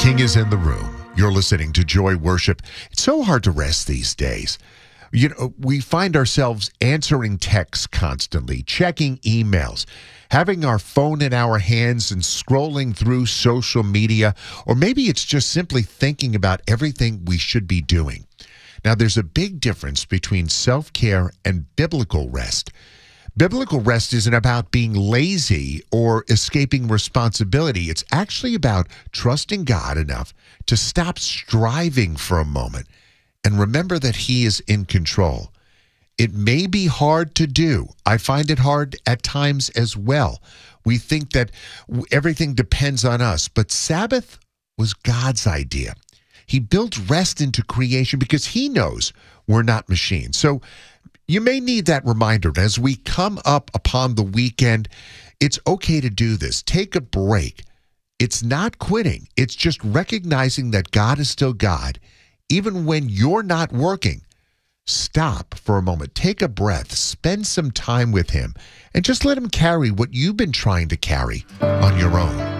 King is in the room. You're listening to Joy Worship. It's so hard to rest these days. You know, we find ourselves answering texts constantly, checking emails, having our phone in our hands and scrolling through social media, or maybe it's just simply thinking about everything we should be doing. Now, there's a big difference between self-care and biblical rest. Biblical rest isn't about being lazy or escaping responsibility. It's actually about trusting God enough to stop striving for a moment and remember that He is in control. It may be hard to do. I find it hard at times as well. We think that everything depends on us, but Sabbath was God's idea. He built rest into creation because He knows we're not machines. So you may need that reminder as we come up upon the weekend. It's okay to do this. Take a break. It's not quitting. It's just recognizing that God is still God, even when you're not working. Stop for a moment. Take a breath. Spend some time with Him and just let Him carry what you've been trying to carry on your own.